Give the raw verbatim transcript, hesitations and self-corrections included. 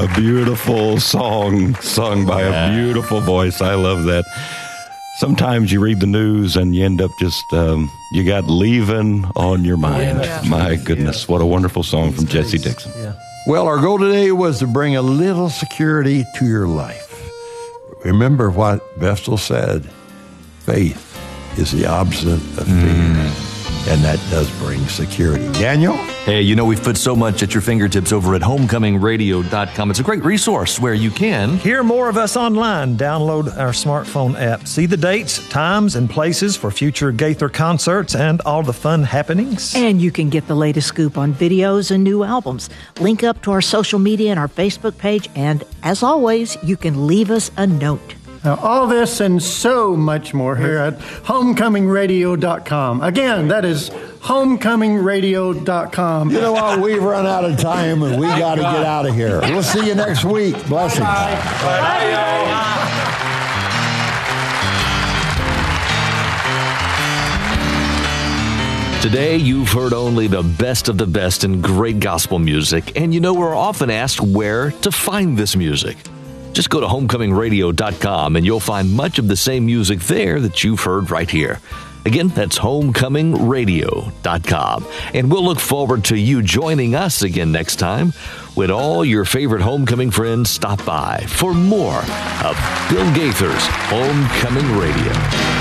beautiful song sung by a beautiful voice. I love that. Sometimes you read the news and you end up just, um, you got leaving on your mind. Yeah. My goodness, what a wonderful song from Jesse Dixon. Yeah. Well, our goal today was to bring a little security to your life. Remember what Vestal said, faith is the opposite of fear. Mm. And that does bring security. Daniel? Hey, you know, we've put so much at your fingertips over at homecoming radio dot com. It's a great resource where you can hear more of us online. Download our smartphone app. See the dates, times, and places for future Gaither concerts and all the fun happenings. And you can get the latest scoop on videos and new albums. Link up to our social media and our Facebook page. And as always, you can leave us a note. Now, all this and so much more here at homecoming radio dot com. Again, that is homecoming radio dot com. You know what? We've run out of time and we got to get out of here. We'll see you next week. Blessings. Bye. Bye. Bye. Today, you've heard only the best of the best in great gospel music. And you know, we're often asked where to find this music. Just go to homecoming radio dot com and you'll find much of the same music there that you've heard right here. Again, that's homecoming radio dot com. And we'll look forward to you joining us again next time when all your favorite homecoming friends stop by for more of Bill Gaither's Homecoming Radio.